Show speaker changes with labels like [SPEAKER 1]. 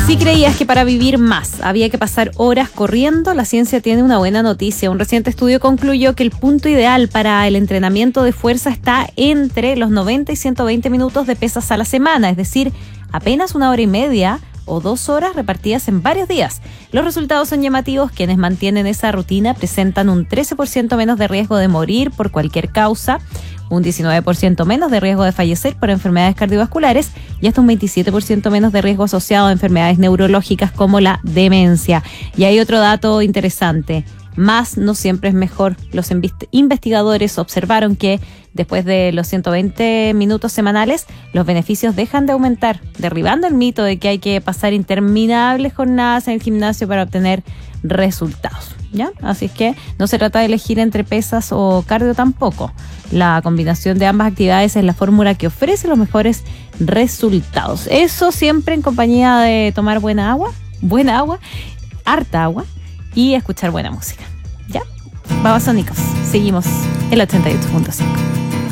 [SPEAKER 1] Si creías que para vivir más había que pasar horas corriendo, la ciencia tiene una buena noticia. Un reciente estudio concluyó que el punto ideal para el entrenamiento de fuerza está entre los 90 y 120 minutos de pesas a la semana, es decir, apenas 1 hora y media o 2 horas repartidas en varios días. Los resultados son llamativos. Quienes mantienen esa rutina presentan un 13% menos de riesgo de morir por cualquier causa, un 19% menos de riesgo de fallecer por enfermedades cardiovasculares y hasta un 27% menos de riesgo asociado a enfermedades neurológicas como la demencia. Y hay otro dato interesante. Más no siempre es mejor. Los investigadores observaron que después de los 120 minutos semanales, los beneficios dejan de aumentar, derribando el mito de que hay que pasar interminables jornadas en el gimnasio para obtener resultados, ¿ya? Así es que no se trata de elegir entre pesas o cardio tampoco. La combinación de ambas actividades es la fórmula que ofrece los mejores resultados. Eso siempre en compañía de tomar buena agua, harta agua, y escuchar buena música, ¿ya? Babasónicos, seguimos el 88.5.